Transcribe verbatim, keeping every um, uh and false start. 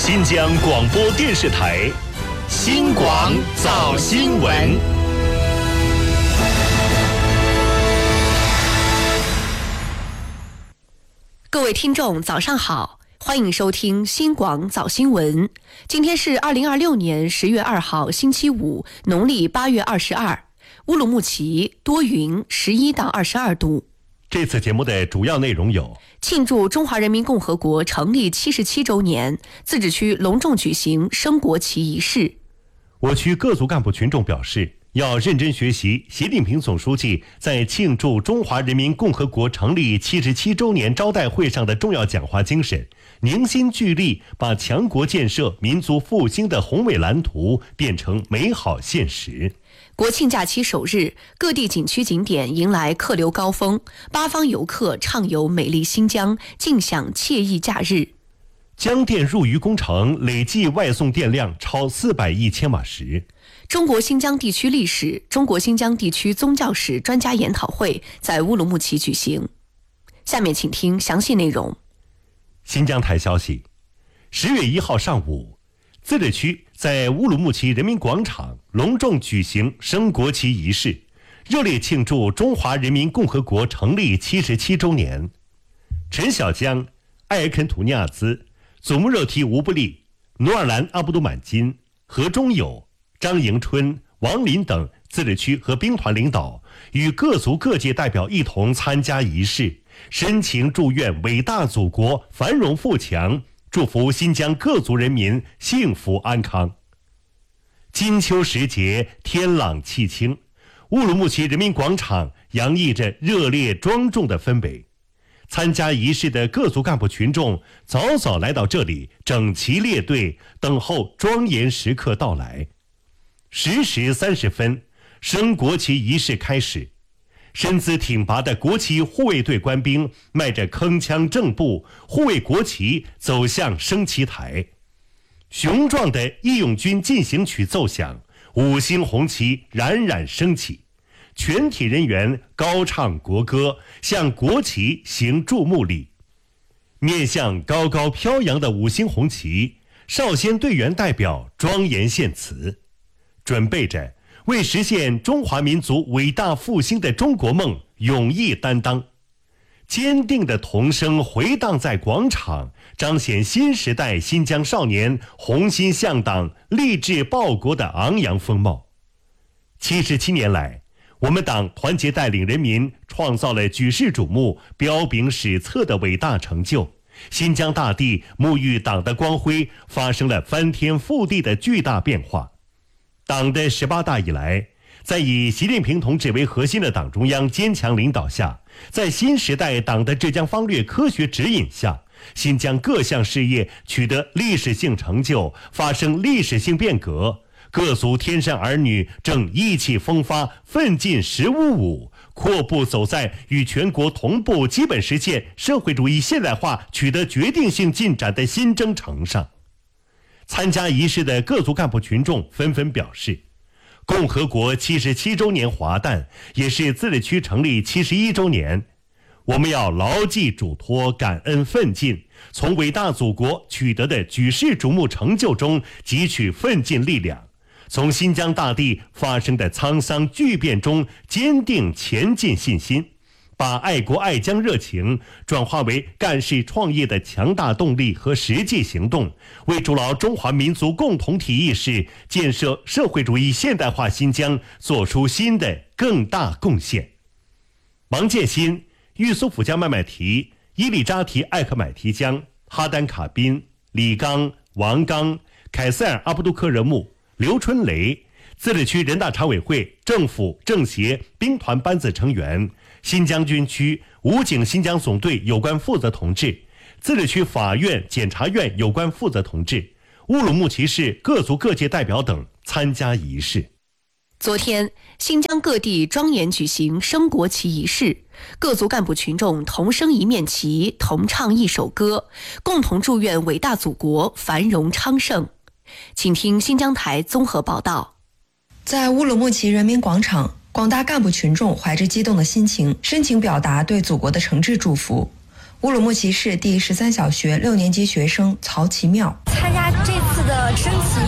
新疆广播电视台新广早新闻。 各位听众早上好，欢迎收听新广早新闻。今天是二零二六年十月二号星期五，农历八月二十二。乌鲁木齐多云，十一到二十二度。 这次节目的主要内容有： 庆祝中华人民共和国成立七十七周年，自治区隆重举行升国旗仪式。 我区各族干部群众表示，要认真学习习近平总书记在庆祝中华人民共和国成立七十七周年招待会上的重要讲话精神，凝心聚力，把强国建设、民族复兴的宏伟蓝图变成美好现实。 国庆假期首日，各地景区景点迎来客流高峰，八方游客畅游美丽新疆，尽享惬意假日。 江电入渝工程累计外送电量超四百亿千瓦时。 中国新疆地区历史、中国新疆地区宗教史专家研讨会在乌鲁木齐举行。下面请听详细内容。 新疆台消息，十月一号上午，自治区在乌鲁木齐人民广场隆重举行升国旗仪式，热烈庆祝中华人民共和国成立七十七周年。陈小江、艾尔肯图尼亚兹、祖穆热提吴布利、努尔兰阿布都满金、何中友、张迎春、王林等自治区和兵团领导与各族各界代表一同参加仪式，深情祝愿伟大祖国繁荣富强，祝福新疆各族人民幸福安康。金秋时节，天朗气清，乌鲁木齐人民广场洋溢着热烈庄重的氛围。参加仪式的各族干部群众早早来到这里，整齐列队，等候庄严时刻到来。十时三十分，升国旗仪式开始。身姿挺拔的国旗护卫队官兵迈着铿锵正步，护卫国旗走向升旗台。雄壮的义勇军进行曲奏响，五星红旗冉冉升起，全体人员高唱国歌，向国旗行注目礼。面向高高飘扬的五星红旗，少先队员代表庄严献词，准备着为实现中华民族伟大复兴的中国梦勇毅担当。坚定的童声回荡在广场，彰显新时代新疆少年红心向党、立志报国的昂扬风貌。七十七年来，我们党团结带领人民创造了举世瞩目、彪炳史册的伟大成就，新疆大地沐浴党的光辉，发生了翻天覆地的巨大变化。党的十八大以来，在以习近平同志为核心的党中央坚强领导下，在新时代党的治疆方略科学指引下，新疆各项事业取得历史性成就，发生历史性变革。各族天山儿女正意气风发，奋进十五五，阔步走在与全国同步基本实现社会主义现代化取得决定性进展的新征程上。参加仪式的各族干部群众纷纷表示，共和国七十七周年华诞，也是自治区成立七十一周年。我们要牢记嘱托，感恩奋进，从伟大祖国取得的举世瞩目成就中汲取奋进力量，从新疆大地发生的沧桑巨变中坚定前进信心，把爱国爱疆热情转化为干事创业的强大动力和实际行动，为筑牢中华民族共同体意识、建设社会主义现代化新疆做出新的更大贡献。王建新、玉苏甫江麦麦提、伊里扎提艾克买提江、哈丹卡宾、李刚、王刚、凯塞尔阿布杜克热木、刘春雷，自治区人大常委会、政府、政协、兵团班子成员，新疆军区、武警新疆总队有关负责同志，自治区法院、检察院有关负责同志，乌鲁木齐市各族各界代表等参加仪式。 昨天，新疆各地庄严举行升国旗仪式，各族干部群众同升一面旗，同唱一首歌，共同祝愿伟大祖国繁荣昌盛。请听新疆台综合报道。 在乌鲁木齐人民广场，广大干部群众怀着激动的心情，深情表达对祖国的诚挚祝福。乌鲁木齐市第十三小学六年级学生曹其妙参加的升旗。